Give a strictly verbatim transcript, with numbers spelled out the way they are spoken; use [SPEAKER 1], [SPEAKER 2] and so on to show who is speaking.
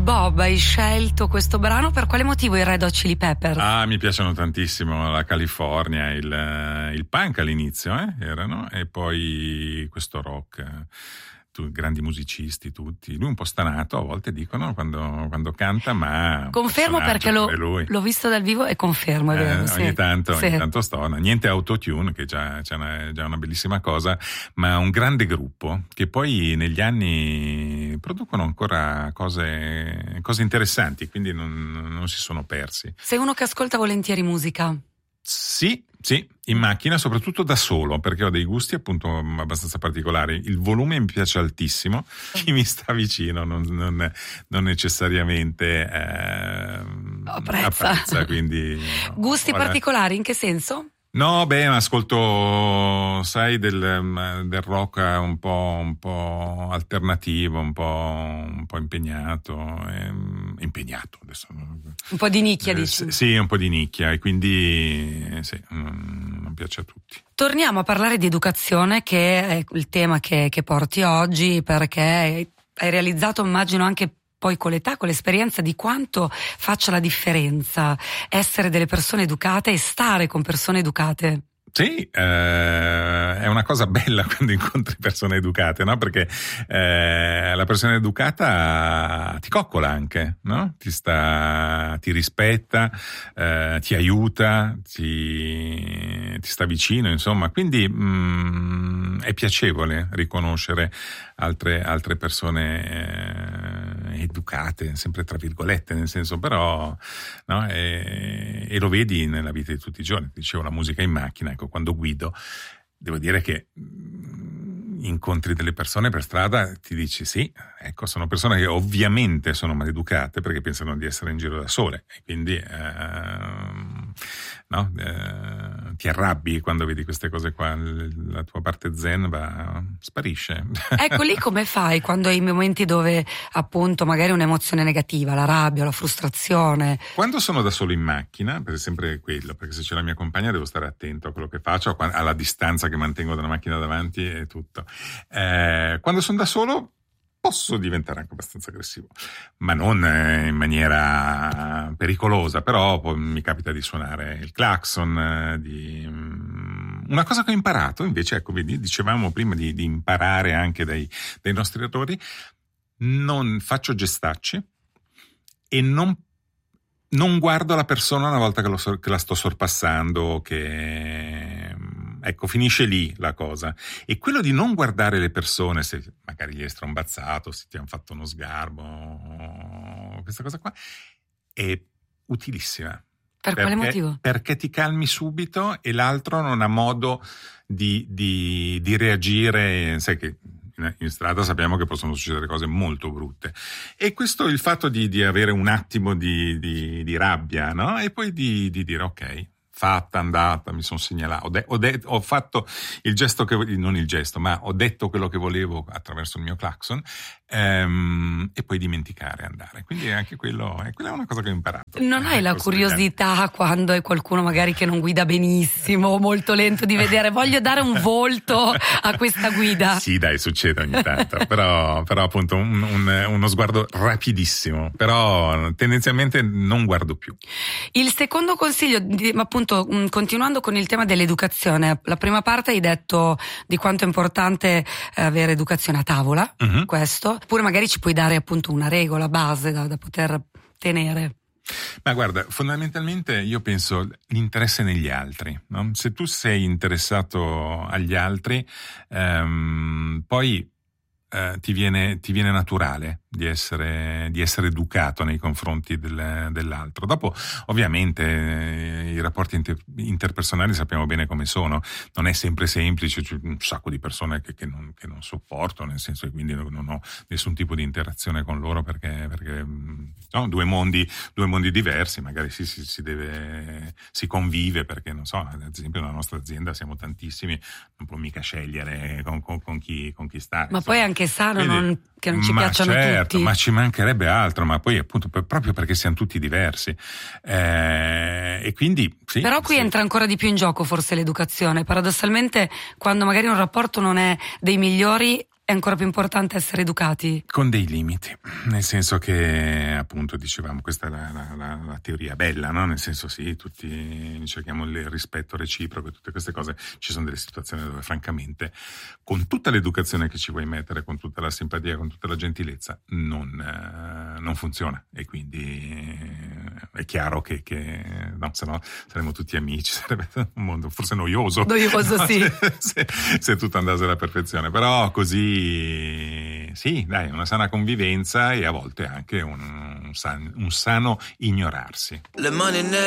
[SPEAKER 1] Bob, hai scelto questo brano per quale motivo? I Red Hot Chili Peppers?
[SPEAKER 2] Ah, mi piacciono tantissimo la California, il, il punk all'inizio, eh, erano, e poi questo rock. Tu, grandi musicisti tutti, lui un po' stanato a volte dicono quando, quando canta, ma
[SPEAKER 1] confermo perché l'ho, l'ho visto dal vivo e confermo, è vero,
[SPEAKER 2] eh,
[SPEAKER 1] sì.
[SPEAKER 2] ogni tanto,
[SPEAKER 1] sì.
[SPEAKER 2] ogni tanto stona, niente autotune che già, già, una, già una bellissima cosa, ma un grande gruppo che poi negli anni producono ancora cose, cose interessanti, quindi non, non si sono persi.
[SPEAKER 1] Sei uno che ascolta volentieri musica?
[SPEAKER 2] Sì, sì, in macchina, soprattutto da solo, perché ho dei gusti appunto abbastanza particolari. Il volume mi piace altissimo, chi mi sta vicino non, non, non necessariamente eh,
[SPEAKER 1] apprezza.
[SPEAKER 2] apprezza, quindi
[SPEAKER 1] gusti
[SPEAKER 2] ora...
[SPEAKER 1] particolari, in che senso?
[SPEAKER 2] No, beh, ascolto, sai, del, del rock un po', un po' alternativo, un po', un po' impegnato, ehm, impegnato adesso.
[SPEAKER 1] Un po' di nicchia,
[SPEAKER 2] eh,
[SPEAKER 1] dici?
[SPEAKER 2] Sì, un po' di nicchia, e quindi eh, sì, non, non piace a tutti.
[SPEAKER 1] Torniamo a parlare di educazione, che è il tema che, che porti oggi, perché hai realizzato, immagino, anche poi con l'età, con l'esperienza, di quanto faccia la differenza essere delle persone educate e stare con persone educate.
[SPEAKER 2] Sì, eh, è una cosa bella quando incontri persone educate, no? Perché eh, la persona educata ti coccola anche, no? Ti sta, ti rispetta, eh, ti aiuta, ti, ti sta vicino, insomma. Quindi mh, è piacevole riconoscere altre, altre persone eh, educate, sempre tra virgolette, nel senso, però, no? E, e lo vedi nella vita di tutti i giorni. Ti dicevo, la musica in macchina, ecco, quando guido, devo dire che incontri delle persone per strada, ti dici sì, ecco, sono persone che ovviamente sono maleducate perché pensano di essere in giro da sole, e quindi ehm, no, eh, ti arrabbi quando vedi queste cose qua, la tua parte zen va, sparisce.
[SPEAKER 1] Ecco, lì come fai quando hai momenti dove appunto magari un'emozione negativa, la rabbia, la frustrazione?
[SPEAKER 2] Quando sono da solo in macchina, per sempre quello, perché se c'è la mia compagna devo stare attento a quello che faccio, alla distanza che mantengo dalla macchina davanti e tutto. Eh, quando sono da solo posso diventare anche abbastanza aggressivo, ma non eh, in maniera pericolosa, però poi mi capita di suonare il clacson, eh, di... Una cosa che ho imparato invece, ecco, vedi, dicevamo prima di, di imparare anche dai, dai nostri errori, non faccio gestacci e non, non guardo la persona una volta che, lo, che la sto sorpassando, che... Ecco, finisce lì la cosa. E quello di non guardare le persone, se magari gli è strombazzato, se ti hanno fatto uno sgarbo, questa cosa qua, è utilissima.
[SPEAKER 1] Per
[SPEAKER 2] perché,
[SPEAKER 1] quale motivo?
[SPEAKER 2] Perché ti calmi subito e l'altro non ha modo di, di, di reagire. Sai che in strada sappiamo che possono succedere cose molto brutte. E questo, il fatto di, di avere un attimo di, di, di rabbia, no? E poi di, di dire ok, fatta, andata, mi sono segnalato, ho, de- ho, de- ho fatto il gesto che, non il gesto, ma ho detto quello che volevo attraverso il mio clacson, ehm, e poi dimenticare, andare. Quindi anche quello, eh, quella è una cosa che ho imparato.
[SPEAKER 1] Non hai la curiosità quando hai qualcuno magari che non guida benissimo, molto lento, di vedere, voglio dare un volto a questa guida?
[SPEAKER 2] Sì, dai, succede ogni tanto, però, però appunto un, un, uno sguardo rapidissimo, però tendenzialmente non guardo più.
[SPEAKER 1] Il secondo consiglio, appunto, continuando con il tema dell'educazione, la prima parte hai detto di quanto è importante avere educazione a tavola, uh-huh. questo, oppure magari ci puoi dare appunto una regola base da, da poter tenere.
[SPEAKER 2] Ma guarda, fondamentalmente io penso l'interesse negli altri, no? Se tu sei interessato agli altri, ehm, poi eh, ti viene, ti viene naturale di essere, di essere educato nei confronti del, dell'altro. Dopo, ovviamente, eh, i rapporti inter, interpersonali sappiamo bene come sono, non è sempre semplice, c'è un sacco di persone che, che, non, che non sopporto, nel senso che quindi non ho nessun tipo di interazione con loro perché, perché no, due mondi, due mondi diversi, magari si, si, si deve, si convive perché, non so, ad esempio nella nostra azienda siamo tantissimi, non può mica scegliere con, con, con, chi, con chi stare.
[SPEAKER 1] Ma
[SPEAKER 2] insomma.
[SPEAKER 1] Poi anche sano quindi, non, che non ci
[SPEAKER 2] ma
[SPEAKER 1] piacciono
[SPEAKER 2] certo,
[SPEAKER 1] tutti.
[SPEAKER 2] Ma ci mancherebbe altro, ma poi appunto per, proprio perché siamo tutti diversi. Eh, e quindi sì.
[SPEAKER 1] Però qui
[SPEAKER 2] sì.
[SPEAKER 1] entra ancora di più in gioco forse l'educazione. Paradossalmente, quando magari un rapporto non è dei migliori, è ancora più importante essere educati?
[SPEAKER 2] Con dei limiti, nel senso che appunto dicevamo questa è la, la, la, la teoria bella, no? Nel senso sì, tutti cerchiamo il rispetto reciproco e tutte queste cose, ci sono delle situazioni dove francamente con tutta l'educazione che ci vuoi mettere, con tutta la simpatia, con tutta la gentilezza non, eh, non funziona e quindi è chiaro che, che no, se no saremmo tutti amici, sarebbe un mondo forse noioso,
[SPEAKER 1] noioso sì.
[SPEAKER 2] se, se tutto andasse alla perfezione, però così sì, dai, una sana convivenza e a volte anche un, un, san, un sano ignorarsi.